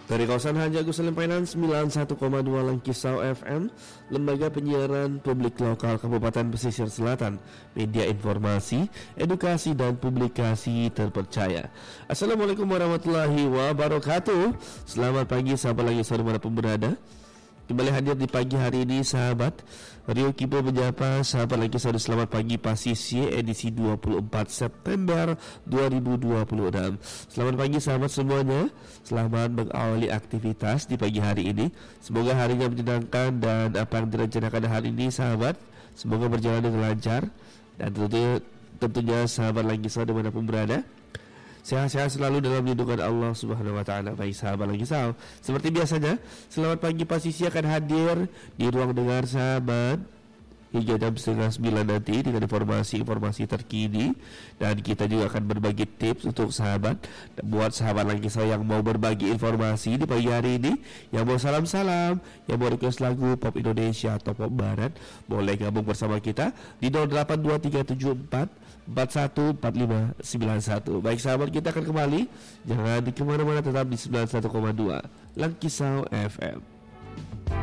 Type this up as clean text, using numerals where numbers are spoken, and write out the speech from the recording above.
Dari kawasan Haji Agus Salim Painan 91,2 Langkisau FM, Lembaga Penyiaran Publik Lokal Kabupaten Pesisir Selatan, media informasi, edukasi dan publikasi terpercaya. Assalamualaikum warahmatullahi wabarakatuh. Selamat pagi sahabat Langkisau dimanapun berada. Kembali hadir di pagi hari ini sahabat Rio Kibo menyapa sahabat Langkisau di Selamat Pagi Pasisye edisi 24 September 2026. Selamat pagi sahabat semuanya. Selamat mengawali aktivitas di pagi hari ini. Semoga harinya menyenangkan dan apa yang direncanakan hari ini sahabat semoga berjalan dengan lancar. Dan tentunya sahabat Langkisau dimanapun berada sehat-sehat selalu dalam lindungan Allah Subhanahu wa taala. Baik sahabat Langkisau, seperti biasanya Selamat Pagi Pasisye akan hadir di ruang dengar sahabat hingga jam 8:30 nanti dengan informasi-informasi terkini, dan kita juga akan berbagi tips untuk sahabat buat sahabat Langkisau yang mau berbagi informasi di pagi hari ini, yang mau salam-salam, yang mau request lagu pop Indonesia atau pop barat, boleh gabung bersama kita di 082374414591. Baik sahabat, kita akan kembali, jangan di kemana-mana, tetap di 91,2 Langkisau FM.